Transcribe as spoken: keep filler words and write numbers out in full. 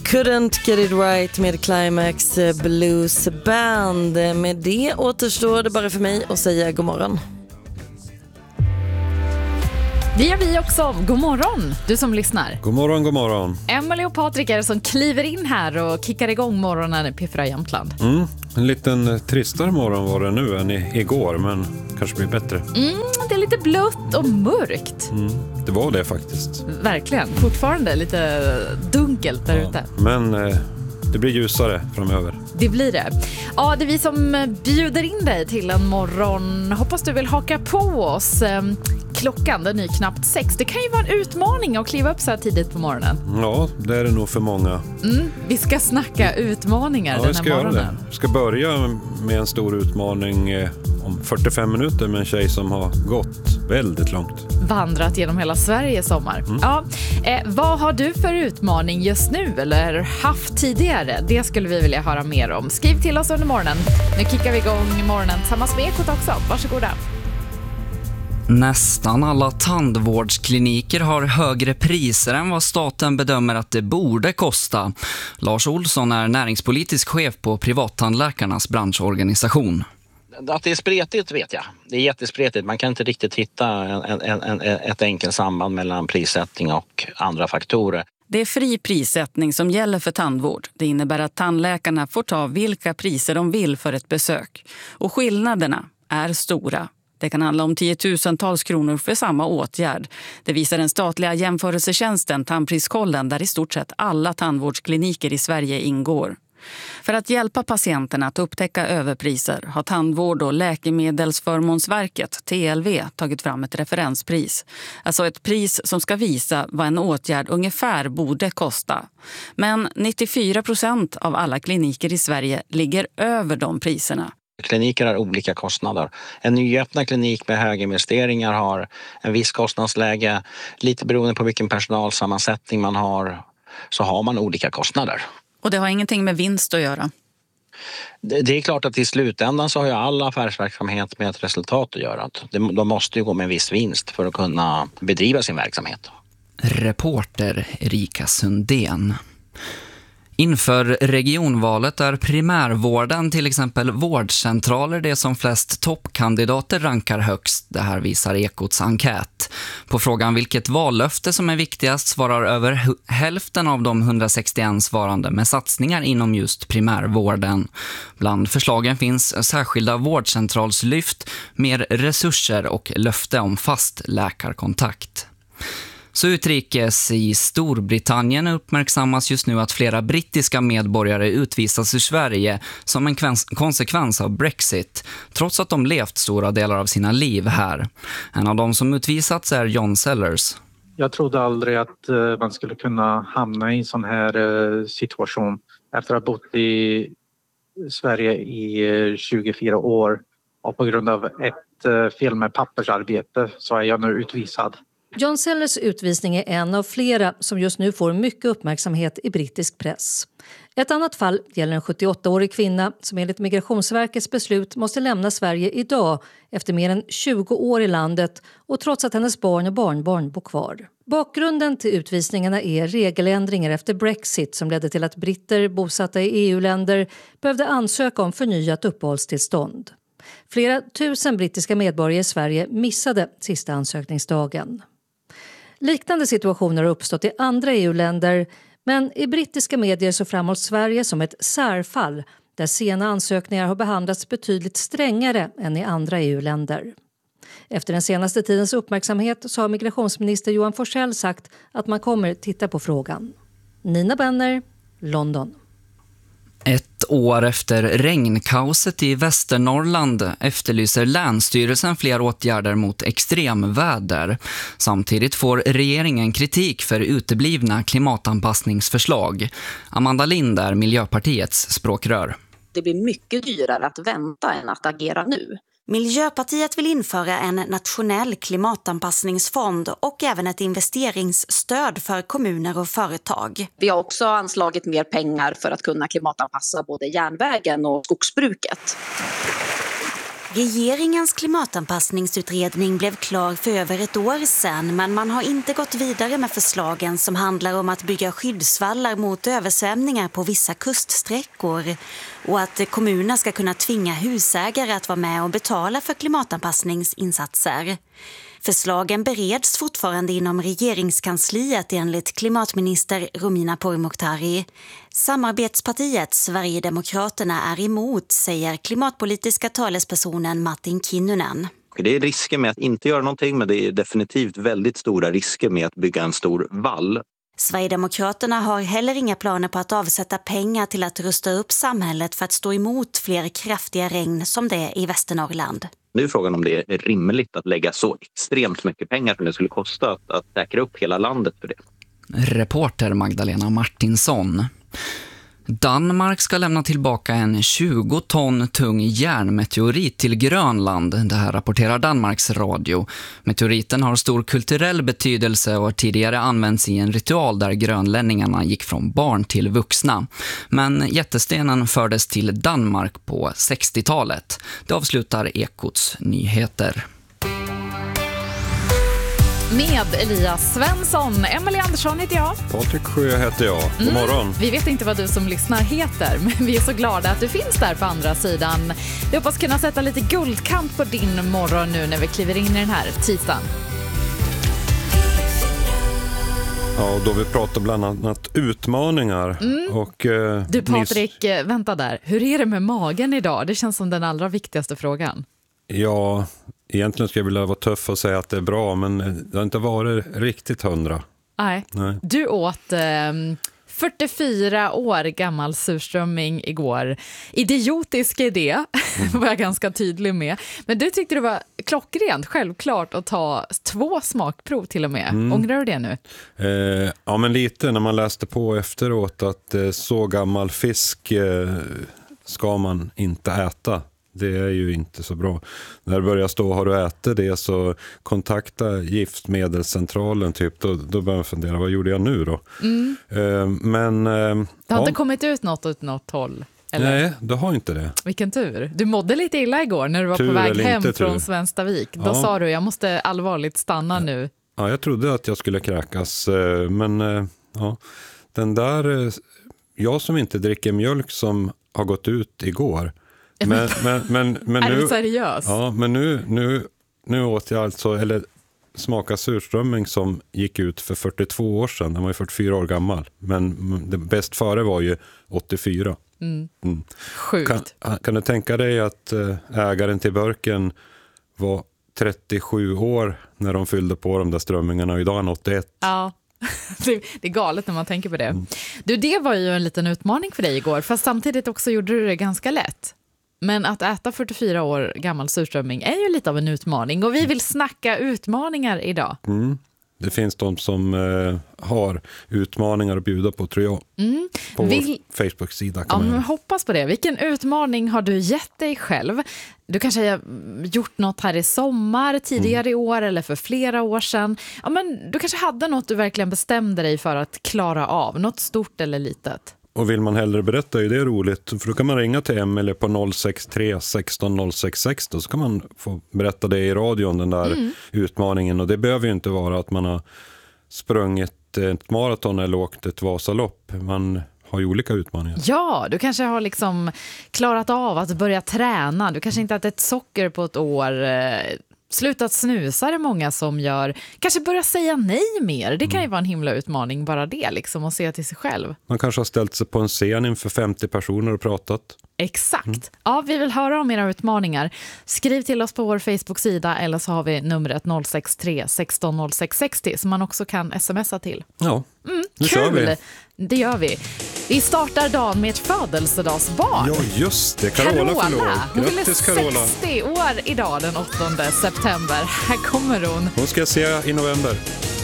Couldn't Get It Right med Climax Blues Band. Med det återstår det bara för mig att säga god morgon. Det gör vi också. God morgon, du som lyssnar. God morgon, god morgon. Emily och Patrik är det som kliver in här och kickar igång morgonen i P fyra Jämtland. Mm, en liten tristare morgon var det nu än i, igår, men kanske blir bättre. Mm, det är lite blött och mörkt. Mm, det var det faktiskt. Verkligen, fortfarande lite dunkelt där ja, ute. Men eh, det blir ljusare framöver. Det blir det. Ja, det är vi som bjuder in dig till en morgon. Hoppas du vill haka på oss. Klockan, den är knappt sex. Det kan ju vara en utmaning att kliva upp så här tidigt på morgonen. Ja, det är det nog för många. Mm, vi ska snacka utmaningar ja, den här ska morgonen. Göra det. Vi ska börja med en stor utmaning eh, om fyrtiofem minuter med en tjej som har gått väldigt långt. Vandrat genom hela Sverige i sommar. Mm. Ja, eh, vad har du för utmaning just nu eller haft tidigare? Det skulle vi vilja höra mer om. Skriv till oss under morgonen. Nu kickar vi igång morgonen tillsammans med Ekot också. Varsågoda. Nästan alla tandvårdskliniker har högre priser än vad staten bedömer att det borde kosta. Lars Olsson är näringspolitisk chef på Privattandläkarnas branschorganisation. Att det är spretigt vet jag. Det är jättespretigt. Man kan inte riktigt hitta en, en, en, ett enkelt samband mellan prissättning och andra faktorer. Det är fri prissättning som gäller för tandvård. Det innebär att tandläkarna får ta vilka priser de vill för ett besök. Och skillnaderna är stora. Det kan handla om tiotusentals kronor för samma åtgärd. Det visar den statliga jämförelsetjänsten Tandpriskollen där i stort sett alla tandvårdskliniker i Sverige ingår. För att hjälpa patienterna att upptäcka överpriser har Tandvård- och läkemedelsförmånsverket, T L V, tagit fram ett referenspris. Alltså ett pris som ska visa vad en åtgärd ungefär borde kosta. Men nittiofyra procent av alla kliniker i Sverige ligger över de priserna. Kliniker har olika kostnader. En nyöppnad klinik med höga investeringar har en viss kostnadsläge. Lite beroende på vilken personalsammansättning man har så har man olika kostnader. Och det har ingenting med vinst att göra? Det, det är klart att i slutändan så har ju all affärsverksamhet med ett resultat att göra. De måste ju gå med en viss vinst för att kunna bedriva sin verksamhet. Reporter Erika Sundén. Inför regionvalet är primärvården, till exempel vårdcentraler, det som flest toppkandidater rankar högst. Det här visar Ekots enkät. På frågan vilket vallöfte som är viktigast svarar över hälften av de hundrasextioen svarande med satsningar inom just primärvården. Bland förslagen finns särskilda vårdcentralslyft, mer resurser och löfte om fast läkarkontakt. Så utrikes i Storbritannien uppmärksammas just nu att flera brittiska medborgare utvisas ur Sverige som en konsekvens av Brexit, trots att de levt stora delar av sina liv här. En av dem som utvisats är John Sellers. Jag trodde aldrig att man skulle kunna hamna i en sån här situation efter att ha bott i Sverige i tjugofyra år och på grund av ett fel med pappersarbete så är jag nu utvisad. John Sellers utvisning är en av flera som just nu får mycket uppmärksamhet i brittisk press. Ett annat fall gäller en sjuttioåttaårig kvinna som enligt Migrationsverkets beslut måste lämna Sverige idag efter mer än tjugo år i landet och trots att hennes barn och barnbarn bor kvar. Bakgrunden till utvisningarna är regeländringar efter Brexit som ledde till att britter bosatta i E U-länder behövde ansöka om förnyat uppehållstillstånd. Flera tusen brittiska medborgare i Sverige missade sista ansökningsdagen. Liknande situationer har uppstått i andra E U-länder, men i brittiska medier så framhålls Sverige som ett särfall där sena ansökningar har behandlats betydligt strängare än i andra E U-länder. Efter den senaste tidens uppmärksamhet så har migrationsminister Johan Forssell sagt att man kommer titta på frågan. Nina Benner, London. Ett år efter regnkaoset i Västernorrland efterlyser Länsstyrelsen fler åtgärder mot extremväder. Samtidigt får regeringen kritik för uteblivna klimatanpassningsförslag. Amanda Lind är Miljöpartiets språkrör. Det blir mycket dyrare att vänta än att agera nu. Miljöpartiet vill införa en nationell klimatanpassningsfond och även ett investeringsstöd för kommuner och företag. Vi har också anslagit mer pengar för att kunna klimatanpassa både järnvägen och skogsbruket. Regeringens klimatanpassningsutredning blev klar för över ett år sedan, men man har inte gått vidare med förslagen som handlar om att bygga skyddsvallar mot översvämningar på vissa kuststräckor och att kommunerna ska kunna tvinga husägare att vara med och betala för klimatanpassningsinsatser. Förslagen bereds fortfarande inom regeringskansliet enligt klimatminister Romina Pourmokhtari. Samarbetspartiet Sverigedemokraterna är emot, säger klimatpolitiska talespersonen Martin Kinnunen. Det är risker med att inte göra någonting, men det är definitivt väldigt stora risker med att bygga en stor vall. Sverigedemokraterna har heller inga planer på att avsätta pengar till att rusta upp samhället för att stå emot fler kraftiga regn som det är i Västernorrland. Nu är frågan om det är rimligt att lägga så extremt mycket pengar som det skulle kosta att, att säkra upp hela landet för det. Reporter Magdalena Martinsson. Danmark ska lämna tillbaka en tjugo ton tung järnmeteorit till Grönland. Det här rapporterar Danmarks radio. Meteoriten har stor kulturell betydelse och har tidigare använts i en ritual där grönlänningarna gick från barn till vuxna. Men jättestenen fördes till Danmark på sextiotalet. Det avslutar Ekots nyheter. Med Elias Svensson. Emelie Andersson heter jag. Patrik Sjö heter jag. God morgon. Mm. Vi vet inte vad du som lyssnar heter, men vi är så glada att du finns där på andra sidan. Vi hoppas kunna sätta lite guldkant på din morgon nu när vi kliver in i den här tisdagen. Ja, och då vi pratar bland annat utmaningar. Mm. Och, eh, du Patrik, ni... vänta där. Hur är det med magen idag? Det känns som den allra viktigaste frågan. Ja, egentligen skulle jag vilja vara tuff och säga att det är bra, men det har inte varit riktigt hundra. Nej. Nej. Du åt eh, fyrtiofyra år gammal surströmming igår. Idiotisk idé, mm. var jag ganska tydlig med. Men du tyckte det var klockrent, självklart, att ta två smakprov till och med. Mm. Ångrar du det nu? Eh, ja, men lite när man läste på efteråt att eh, så gammal fisk eh, ska man inte äta. Det är ju inte så bra. När det börjar stå, har du ätit det, så kontakta giftmedelscentralen typ. Då, då börjar man fundera, vad gjorde jag nu då? Mm. Uh, men... Uh, det har ja. inte kommit ut något åt något håll? Eller? Nej, det har inte det. Vilken tur. Du mådde lite illa igår när du var tur på väg hem från Svenstavik. Då ja. sa du, jag måste allvarligt stanna ja. nu. Ja, jag trodde att jag skulle kräkas. Men ja, den där... Jag som inte dricker mjölk som har gått ut igår... Men, men, men, men är nu, du seriös? Ja, men nu, nu, nu åt jag alltså, eller smaka surströmming som gick ut för fyrtiotvå år sedan. Den var ju fyrtiofyra år gammal. Men det bäst före var ju åttiofyra. Mm. Mm. Sjukt. Kan, kan du tänka dig att ägaren till burken var trettiosju år när de fyllde på de där strömmingarna och idag är han åttioett? Ja. Det är galet när man tänker på det. Mm. Du, det var ju en liten utmaning för dig igår, fast samtidigt också gjorde du det ganska lätt. Men att äta fyrtiofyra år gammal surströmming är ju lite av en utmaning. Och vi vill snacka utmaningar idag. Mm. Det finns de som eh, har utmaningar att bjuda på, tror jag. Mm. På vill... vår Facebook-sida. Ja, men hoppas på det. Vilken utmaning har du gett dig själv? Du kanske har gjort något här i sommar, tidigare mm. i år eller för flera år sedan. Ja, men du kanske hade något du verkligen bestämde dig för att klara av. Något stort eller litet. Och vill man hellre berätta är det roligt, för då kan man ringa till Emelie på noll sex tre sexton noll sex sex, då så kan man få berätta det i radion, den där mm. utmaningen. Och det behöver ju inte vara att man har sprungit ett maraton eller åkt ett Vasalopp. Man har ju olika utmaningar. Ja, du kanske har liksom klarat av att börja träna. Du kanske inte har ätit socker på ett år. Slutat snusa är många som gör. Kanske börja säga nej mer. Det kan ju vara en himla utmaning, bara det liksom, att se till sig själv. Man kanske har ställt sig på en scen inför femtio personer och pratat. Exakt. Mm. Ja, vi vill höra om era utmaningar. Skriv till oss på vår Facebook-sida eller så har vi numret noll sex tre sexton noll sex sextio som man också kan smsa till. Ja, mm, nu kul. kör vi. Det gör vi. Vi startar dagen med ett födelsedagsbarn. Ja, just det. Carola, Carola. förlåt. Grattis, Carola. Hon fyller sextio år idag den åttonde september. Här kommer hon. Hon ska jag se i november.